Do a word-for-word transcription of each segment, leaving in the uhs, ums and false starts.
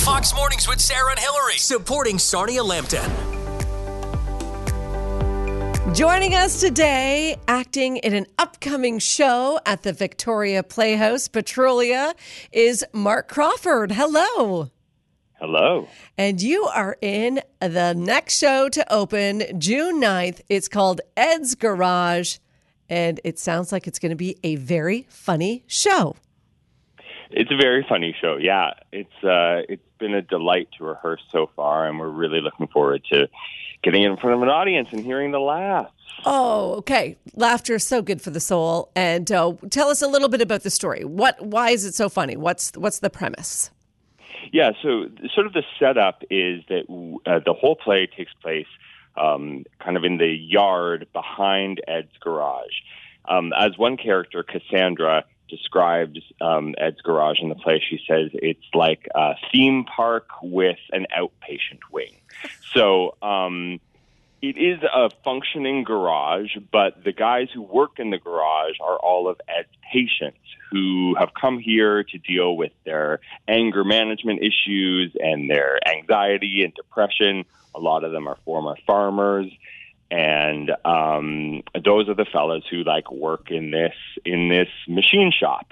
Fox Mornings with Sarah and Hillary, supporting Sarnia Lambton. Joining us today, acting in an upcoming show at the Victoria Playhouse, Petrolia, is Mark Crawford. Hello. Hello. And you are in the next show to open June ninth. It's called Ed's Garage, and it sounds like it's going to be a very funny show. It's a very funny show. Yeah, it's uh, it's been a delight to rehearse so far, and we're really looking forward to getting it in front of an audience and hearing the laughs. Oh, okay. Laughter is so good for the soul. And uh, tell us a little bit about the story. What? Why is it so funny? What's what's the premise? Yeah, so sort of the setup is that uh, the whole play takes place um, kind of in the yard behind Ed's garage. Um, as one character, Cassandra, describes um, Ed's garage in the play, she says it's like a theme park with an outpatient wing. So um, it is a functioning garage, but the guys who work in the garage are all of Ed's patients who have come here to deal with their anger management issues and their anxiety and depression. A lot of them are former farmers. And um, those are the fellas who like work in this in this machine shop.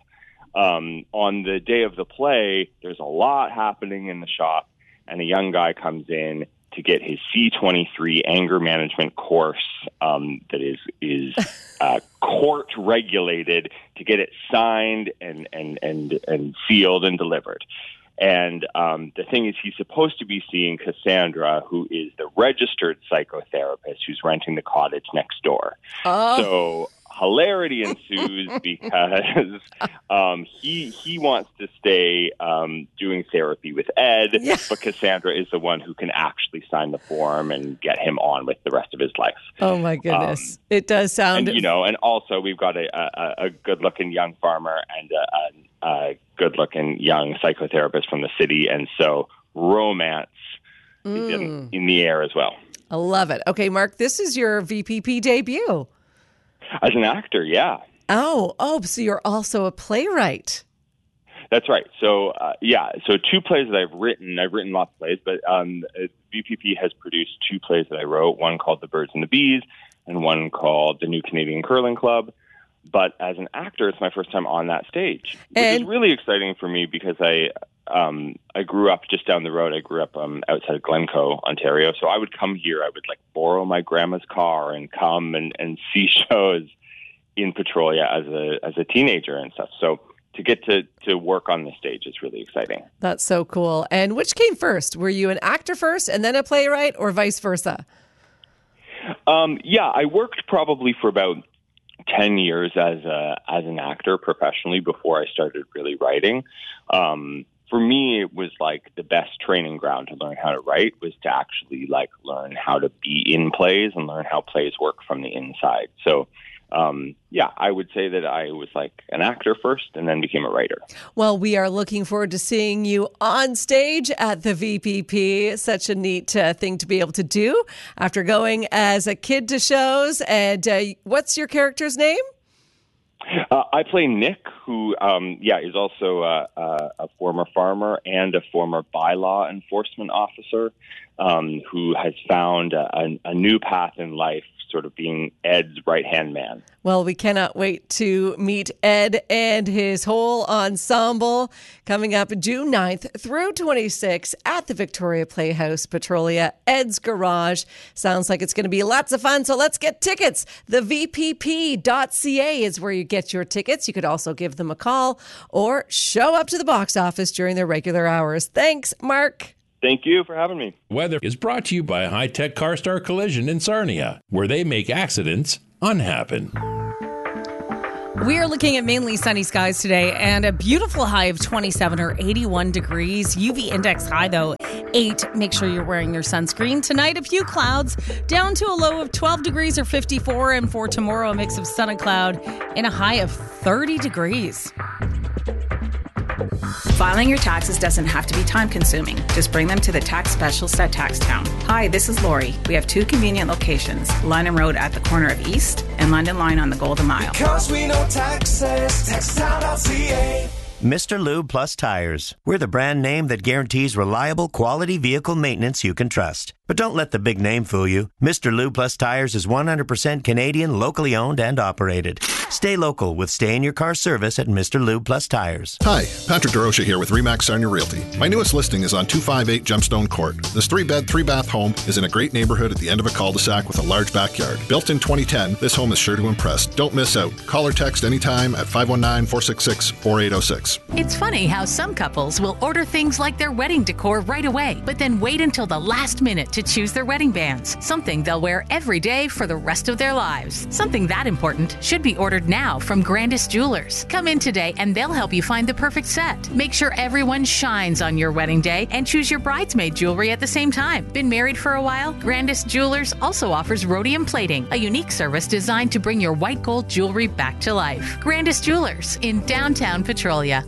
Um, on the day of the play, there's a lot happening in the shop, and a young guy comes in to get his C twenty-three anger management course um, that is is uh, court regulated to get it signed and and and and sealed and delivered. And um, the thing is, he's supposed to be seeing Cassandra, who is the registered psychotherapist who's renting the cottage next door. Oh. So hilarity ensues because um, he he wants to stay um, doing therapy with Ed, yeah. but Cassandra is the one who can actually sign the form and get him on with the rest of his life. Oh, my goodness. Um, it does sound... And, you know, and also we've got a, a, a good-looking young farmer and a, a, a good-looking young psychotherapist from the city, and so romance mm. is in, in the air as well. I love it. Okay, Mark, this is your V P P debut. As an actor, yeah. Oh, oh, so you're also a playwright. That's right. So, uh, yeah, so two plays that I've written. I've written lots of plays, but um, V P P has produced two plays that I wrote, one called The Birds and the Bees and one called The New Canadian Curling Club. But as an actor, it's my first time on that stage, which and- is really exciting for me because I um, I grew up just down the road. I grew up um, outside of Glencoe, Ontario. So I would come here. I would like borrow my grandma's car and come and, and see shows in Petrolia as a as a teenager and stuff. So to get to, to work on the stage is really exciting. That's so cool. And which came first? Were you an actor first and then a playwright, or vice versa? Um, yeah, I worked probably for about ten years as a as an actor professionally before I started really writing. Um, for me, it was like the best training ground to learn how to write was to actually like learn how to be in plays and learn how plays work from the inside. So, um, yeah, I would say that I was like an actor first and then became a writer. Well, we are looking forward to seeing you on stage at the V P P. Such a neat uh, thing to be able to do after going as a kid to shows. And uh, what's your character's name? Uh, I play Nick, who, um, yeah, is also uh, uh, a former farmer and a former bylaw enforcement officer um, who has found a, a new path in life, sort of being Ed's right-hand man. Well, we cannot wait to meet Ed and his whole ensemble coming up June ninth through twenty-sixth at the Victoria Playhouse, Petrolia. Ed's Garage. Sounds like it's going to be lots of fun, so let's get tickets. The V P P dot C A is where you get your tickets. You could also give them a call or show up to the box office during their regular hours. Thanks, Mark. Thank you for having me. Weather is brought to you by High Tech CarStar Collision in Sarnia, where they make accidents unhappen. We are looking at mainly sunny skies today and a beautiful high of twenty-seven or eighty-one degrees. U V index high, though, eight. Make sure you're wearing your sunscreen. Tonight, a few clouds down to a low of twelve degrees or fifty-four. And for tomorrow, a mix of sun and cloud in a high of thirty degrees. Filing your taxes doesn't have to be time-consuming. Just bring them to the tax specialist at TaxTown. Hi, this is Lori. We have two convenient locations, London Road at the corner of East and London Line on the Golden Mile. Because we know taxes, tax town dot C A. Mister Lube Plus Tires. We're the brand name that guarantees reliable, quality vehicle maintenance you can trust. But don't let the big name fool you. Mister Lube Plus Tires is one hundred percent Canadian, locally owned and operated. Stay local with stay-in-your-car service at Mister Lube Plus Tires. Hi, Patrick DeRocha here with Remax Sarnia Realty. My newest listing is on two fifty-eight Gemstone Court. This three-bed, three-bath home is in a great neighborhood at the end of a cul-de-sac with a large backyard. Built in twenty ten, this home is sure to impress. Don't miss out. Call or text anytime at five one nine, four six six, four eight zero six. It's funny how some couples will order things like their wedding decor right away, but then wait until the last minute to choose their wedding bands, something they'll wear every day for the rest of their lives. Something that important should be ordered now from Grandis Jewelers. Come in today and they'll help you find the perfect set. Make sure everyone shines on your wedding day and choose your bridesmaid jewelry at the same time. Been married for a while? Grandis Jewelers also offers rhodium plating, a unique service designed to bring your white gold jewelry back to life. Grandis Jewelers in downtown Petrolia.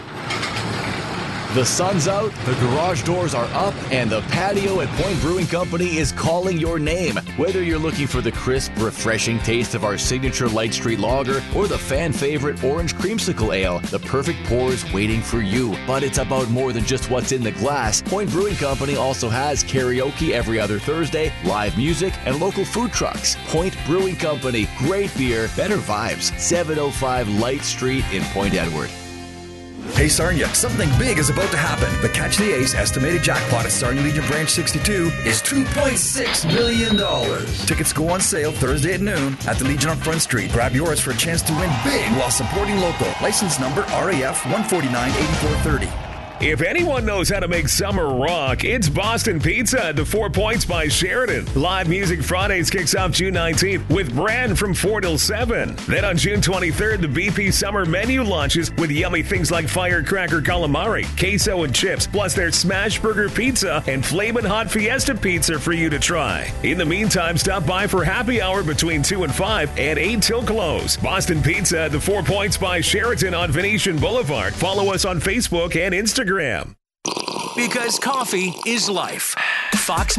The sun's out, the garage doors are up, and the patio at Point Brewing Company is calling your name. Whether you're looking for the crisp, refreshing taste of our signature Light Street Lager or the fan favorite Orange Creamsicle Ale, the perfect pour is waiting for you. But it's about more than just what's in the glass. Point Brewing Company also has karaoke every other Thursday, live music, and local food trucks. Point Brewing Company, great beer, better vibes. seven oh five Light Street in Point Edward. Hey Sarnia, something big is about to happen. The Catch the Ace estimated jackpot at Sarnia Legion Branch sixty-two is two point six million dollars. Tickets go on sale Thursday at noon at the Legion on Front Street. Grab yours for a chance to win big while supporting local. License number R A F one forty-nine eighty-four thirty. If anyone knows how to make summer rock, it's Boston Pizza at the Four Points by Sheridan. Live Music Fridays kicks off June nineteenth with Brand from four till seven. Then on June twenty-third, the B P Summer Menu launches with yummy things like Firecracker Calamari, queso and chips, plus their Smash Burger Pizza and Flamin' Hot Fiesta Pizza for you to try. In the meantime, stop by for happy hour between two and five and eight till close. Boston Pizza at the Four Points by Sheraton on Venetian Boulevard. Follow us on Facebook and Instagram. Because coffee is life. Fox